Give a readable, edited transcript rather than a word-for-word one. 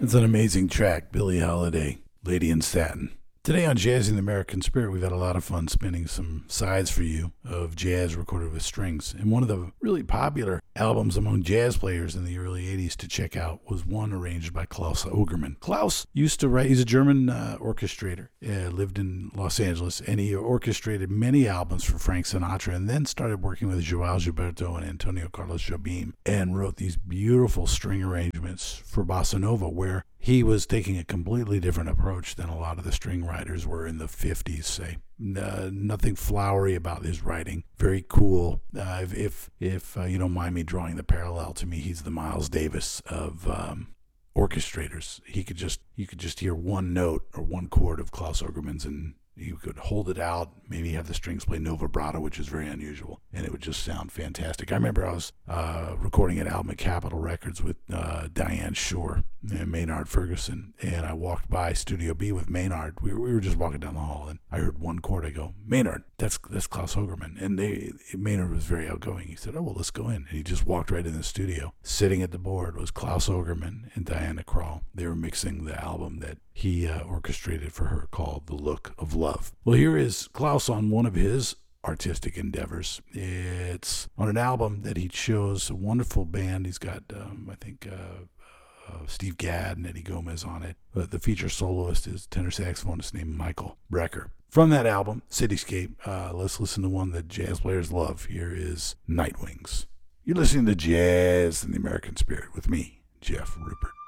It's an amazing track, Billie Holiday, Lady in Satin. Today on Jazz in the American Spirit, we've had a lot of fun spinning some sides for you of jazz recorded with strings. And one of the really popular albums among jazz players in the early 80s to check out was one arranged by Klaus Ogerman. Klaus used to write, he's a German orchestrator, lived in Los Angeles, and he orchestrated many albums for Frank Sinatra and then started working with Joao Gilberto and Antonio Carlos Jobim and wrote these beautiful string arrangements for Bossa Nova where he was taking a completely different approach than a lot of the string writers were in the 50s, say. Nothing flowery about his writing. Very cool. If you don't mind me drawing the parallel, to me, he's the Miles Davis of orchestrators. You could just hear one note or one chord of Klaus Ogerman's and you could hold it out, maybe have the strings play no vibrato, which is very unusual, and it would just sound fantastic. I remember I was recording an album at Capitol Records with Diane Shore and Maynard Ferguson, and I walked by Studio B with Maynard. We were just walking down the hall, and I heard one chord. I go, Maynard, that's Klaus Ogerman. And Maynard was very outgoing. He said, oh, well, let's go in. And he just walked right in the studio. Sitting at the board was Klaus Ogerman and Diana Krall. They were mixing the album that he orchestrated for her called The Look of Love. Well, here is Klaus on one of his artistic endeavors. It's on an album that he chose, a wonderful band. He's got, Steve Gadd and Eddie Gomez on it. But the feature soloist is tenor saxophonist named Michael Brecker. From that album, Cityscape, let's listen to one that jazz players love. Here is Night Wings. You're listening to Jazz in the American Spirit with me, Jeff Rupert.